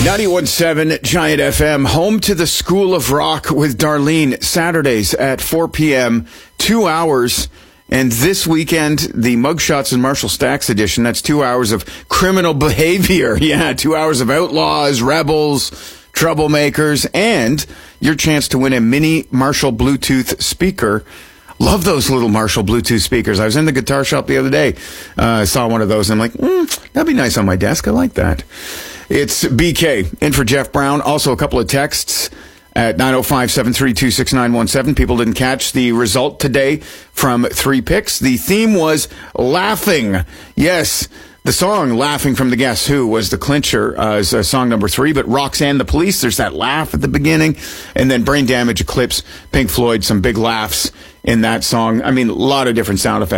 91.7 Giant FM, home to the School of Rock with Darlene, Saturdays at 4 p.m., 2 hours. And this weekend, the Mugshots and Marshall Stacks edition, that's 2 hours of criminal behavior. Yeah, 2 hours of outlaws, rebels, troublemakers, and your chance to win a mini Marshall Bluetooth speaker. Love those little Marshall Bluetooth speakers. I was in the guitar shop the other day. I saw one of those, and I'm like, that'd be nice on my desk. I like that. It's BK in for Jeff Brown. Also, a couple of texts at 905-732-6917. People didn't catch the result today from 3 picks. The theme was laughing. Yes, the song Laughing from the Guess Who was the clincher as song number 3, but Roxanne the Police, there's that laugh at the beginning, and then Brain Damage, Eclipse, Pink Floyd, some big laughs in that song. I mean, a lot of different sound effects.